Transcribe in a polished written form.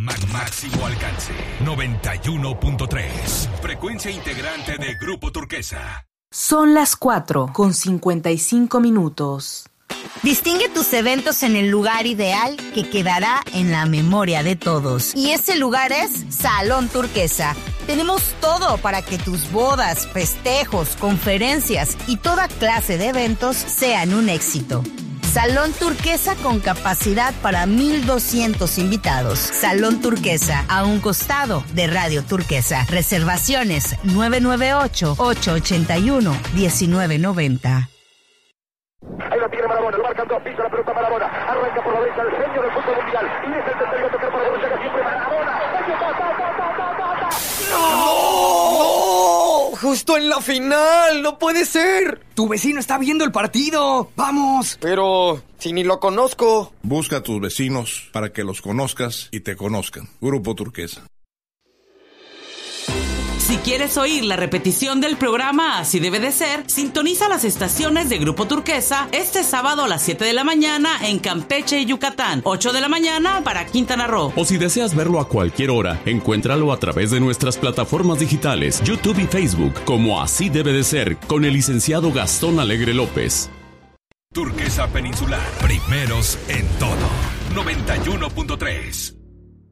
Máximo alcance. 91.3. Frecuencia integrante de Grupo Turquesa. Son las 4:55. Distingue tus eventos en el lugar ideal que quedará en la memoria de todos. Y ese lugar es Salón Turquesa. Tenemos todo para que tus bodas, festejos, conferencias y toda clase de eventos sean un éxito. Salón Turquesa con capacidad para 1,200 invitados. Salón Turquesa, a un costado de Radio Turquesa. Reservaciones 998-881-1990. Ahí lo tiene Marabona, lo marcan dos, pisa la pelota Marabona, arranca por la derecha el genio del fútbol mundial, y es el tercero a tocar para Borussia, siempre Marabona. ¡No! ¡Justo en la final! ¡No puede ser! ¡Tu vecino está viendo el partido! ¡Vamos! Pero si ni lo conozco. Busca a tus vecinos para que los conozcas y te conozcan. Grupo Turquesa. Si quieres oír la repetición del programa Así Debe de Ser, sintoniza las estaciones de Grupo Turquesa este sábado a las 7 de la mañana en Campeche y Yucatán, 8 de la mañana para Quintana Roo. O si deseas verlo a cualquier hora, encuéntralo a través de nuestras plataformas digitales, YouTube y Facebook, como Así Debe de Ser, con el licenciado Gastón Alegre López. Turquesa Peninsular. Primeros en todo. 91.3.